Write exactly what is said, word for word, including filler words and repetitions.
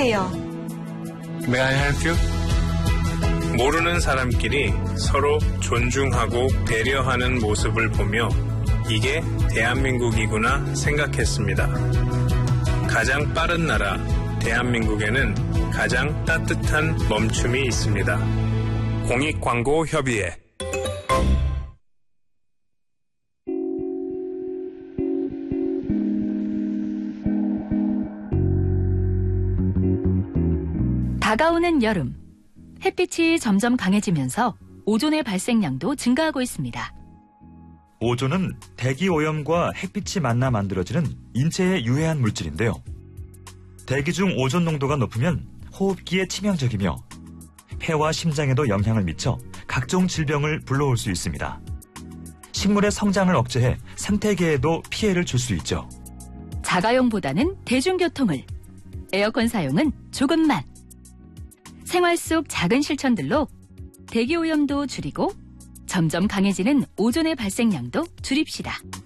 필요해요. May I help you? 모르는 사람끼리 서로 존중하고 배려하는 모습을 보며 이게 대한민국이구나 생각했습니다. 가장 빠른 나라 대한민국에는 가장 따뜻한 멈춤이 있습니다. 공익광고협의회. 다가오는 여름, 햇빛이 점점 강해지면서 오존의 발생량도 증가하고 있습니다. 오존은 대기 오염과 햇빛이 만나 만들어지는 인체에 유해한 물질인데요. 대기 중 오존 농도가 높으면 호흡기에 치명적이며 폐와 심장에도 영향을 미쳐 각종 질병을 불러올 수 있습니다. 식물의 성장을 억제해 생태계에도 피해를 줄 수 있죠. 자가용보다는 대중교통을, 에어컨 사용은 조금만. 생활 속 작은 실천들로 대기오염도 줄이고 점점 강해지는 오존의 발생량도 줄입시다.